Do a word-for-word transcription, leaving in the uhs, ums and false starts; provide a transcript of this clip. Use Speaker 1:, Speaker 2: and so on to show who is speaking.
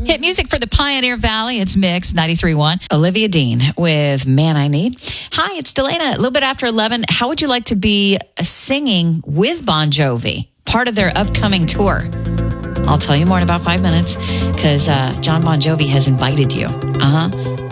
Speaker 1: Hit music for the Pioneer Valley. It's Mix ninety-three point one. Olivia Dean with Man I Need. Hi, it's Delana. A little bit after eleven. How would you like to be singing with Bon Jovi, part of their upcoming tour? I'll tell you more in about five minutes because uh, John Bon Jovi has invited you. Uh-huh.